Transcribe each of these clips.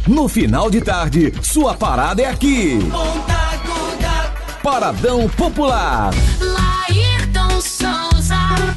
No final de tarde, sua parada é aqui. Paradão Popular. Laírton Souza.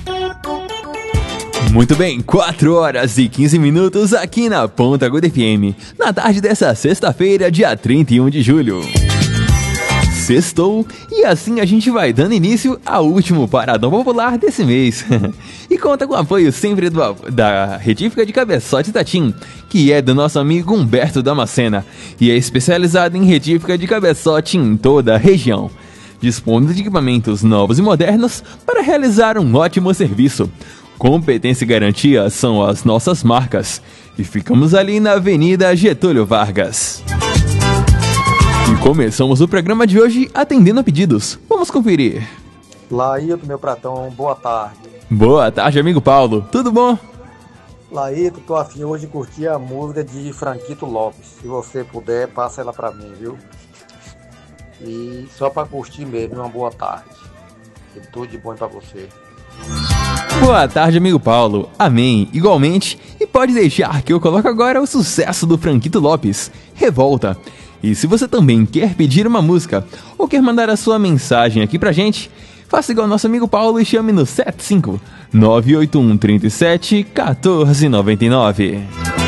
Muito bem, 4 horas e 15 minutos aqui na Ponta Aguda FM, na tarde dessa sexta-feira, dia 31 de julho. Sextou, e assim a gente vai dando início ao último Paradão Popular desse mês. E conta com o apoio sempre da Retífica de Cabeçote Tatim, que é do nosso amigo Humberto Damascena, e é especializado em retífica de cabeçote em toda a região, dispondo de equipamentos novos e modernos para realizar um ótimo serviço. Competência e garantia são as nossas marcas, e ficamos ali na Avenida Getúlio Vargas. E começamos o programa de hoje atendendo a pedidos. Vamos conferir. Laírton, meu pratão, boa tarde. Boa tarde, amigo Paulo. Tudo bom? Laírton, tô afim hoje de curtir a música de Franquito Lopes. Se você puder, passa ela pra mim, viu? E só pra curtir mesmo, uma boa tarde. E tudo de bom pra você. Boa tarde, amigo Paulo. Amém. Igualmente. E pode deixar que eu coloco agora o sucesso do Franquito Lopes, Revolta. E se você também quer pedir uma música ou quer mandar a sua mensagem aqui pra gente, faça igual nosso amigo Paulo e chame no 75 981 37 1499.